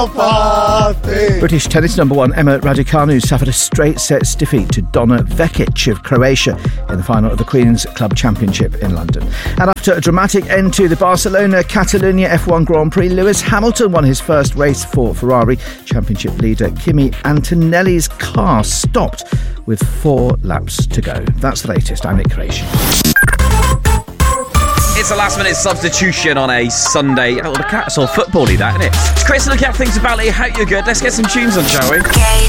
party. British tennis number one Emma Raducanu suffered a straight sets defeat to Donna Vekic of Croatia in the final of the Queen's Club Championship in London. And after a dramatic end to the Barcelona-Catalunya F1 Grand Prix, Lewis Hamilton won his first race for Ferrari. Championship leader Kimi Antonelli's car stopped with 4 laps to go. That's the latest. I'm Nick Creation. It's a last-minute substitution on a Sunday. Oh, the cat's all football-y, that, isn't it? It's Chris looking at things about it. Hope you're good. Let's get some tunes on, shall we?